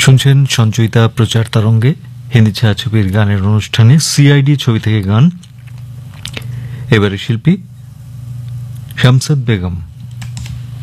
শুনছেন সঞ্চয়িতা প্রচার তরঙ্গে হিন্দি ছায়াছবির গানের অনুষ্ঠানে সিআইডি ছবি থেকে গান। এবারে শিল্পী শামসাদ বেগম।